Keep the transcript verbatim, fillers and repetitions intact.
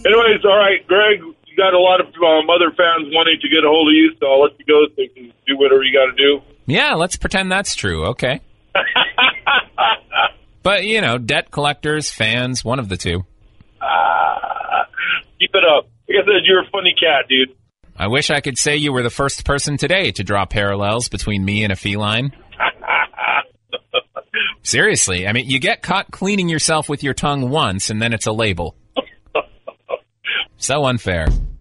Anyways, all right, Greg, you got a lot of um, other fans wanting to get a hold of you, so I'll let you go so you can do whatever you got to do. Yeah, let's pretend that's true. Okay. But, you know, debt collectors, fans, one of the two. Uh, keep it up. Like I said, you're a funny cat, dude. I wish I could say you were the first person today to draw parallels between me and a feline. Seriously, I mean, you get caught cleaning yourself with your tongue once, and then it's a label. So unfair.